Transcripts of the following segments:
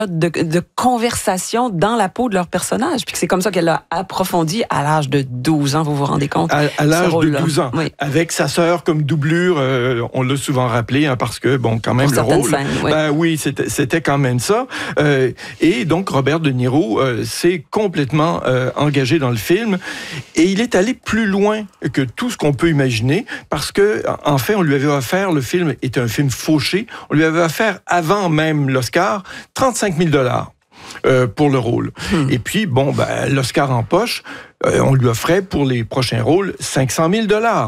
de conversation dans la peau de leur personnage. Puis que c'est comme ça qu'elle l'a approfondi à l'âge de 12 ans, vous vous rendez compte? À l'âge de 12 ans. Oui. Avec sa sœur comme doublure, on l'a souvent rappelé, hein, parce que, bon, quand même, pour le rôle... Scènes, oui. Ben oui, c'était quand même ça. Et donc, Robert De Niro s'est complètement engagé dans le film. Et il est allé plus loin que tout ce qu'on peut imaginer, parce que, en fait, on lui avait offert, le film était un film fauché, on lui avait offert, avant même l'Oscar, 35 000 $ pour le rôle. Et puis, bon, l'Oscar en poche, on lui offrait pour les prochains rôles 500 000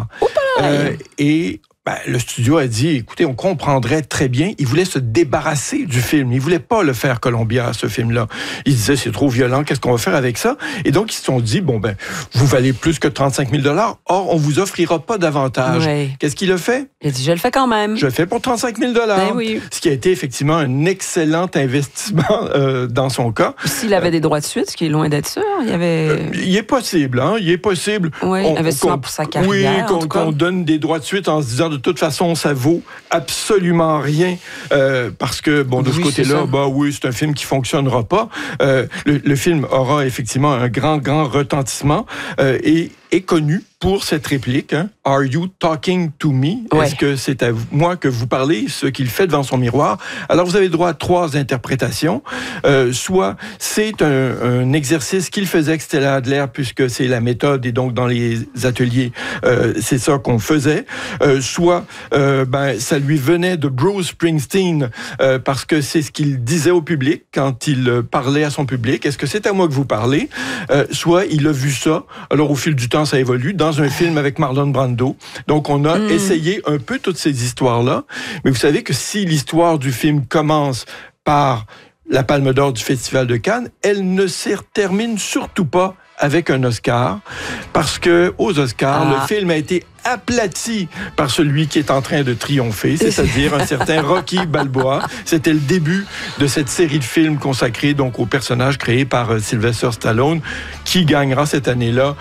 $. Et le studio a dit, écoutez, on comprendrait très bien. Il voulait se débarrasser du film. Il voulait pas le faire Columbia, ce film-là. Il disait, c'est trop violent, qu'est-ce qu'on va faire avec ça? Et donc, ils se sont dit, vous valez plus que 35 000 $. Or, on vous offrira pas davantage. Oui. Qu'est-ce qu'il a fait? Il a dit, je le fais quand même. Je le fais pour 35 000 $. Oui. Ce qui a été effectivement un excellent investissement dans son cas. S'il avait des droits de suite, ce qui est loin d'être sûr, il y avait... il est possible, hein? Il est possible. Oui, investissement pour sa carrière. Oui, qu'on donne des droits de suite en se disant, de toute façon, ça vaut absolument rien. Parce que, de ce côté-là, c'est un film qui fonctionnera pas. Le film aura effectivement un grand retentissement et est connu pour cette réplique, hein? « Are you talking to me? » Est-ce que c'est à moi que vous parlez, ce qu'il fait devant son miroir? Alors, vous avez droit à 3 interprétations. Soit c'est un exercice qu'il faisait avec Stella Adler, puisque c'est la méthode, et donc dans les ateliers, c'est ça qu'on faisait. Soit ça lui venait de Bruce Springsteen, parce que c'est ce qu'il disait au public quand il parlait à son public. Est-ce que c'est à moi que vous parlez? Soit il a vu ça. Alors, au fil du temps, ça évolue dans un film avec Marlon Brando. Donc, on a essayé un peu toutes ces histoires-là. Mais vous savez que si l'histoire du film commence par la Palme d'Or du Festival de Cannes, elle ne se termine surtout pas avec un Oscar, parce que aux Oscars, le film a été aplati par celui qui est en train de triompher, c'est-à-dire un certain Rocky Balboa. C'était le début de cette série de films consacrés donc au personnage créé par Sylvester Stallone, qui gagnera cette année-là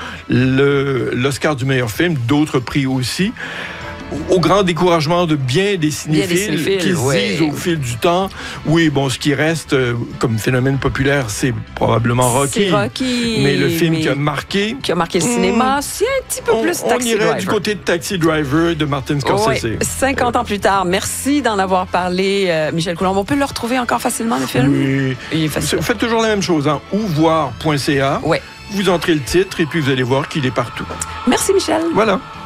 l'Oscar du meilleur film, d'autres prix aussi. Au grand découragement de bien des cinéphiles qui se disent au fil du temps, ce qui reste comme phénomène populaire, c'est probablement Rocky. C'est Rocky. Mais le film qui a marqué le cinéma, c'est un petit peu plus Taxi Driver. On irait du côté de Taxi Driver de Martin Scorsese. 50 ans plus tard. Merci d'en avoir parlé, Michel Coulombe. On peut le retrouver encore facilement, le film? Oui. Il est facile. Faites toujours la même chose, hein. Ouvoir.ca. Oui. Vous entrez le titre et puis vous allez voir qu'il est partout. Merci, Michel. Voilà.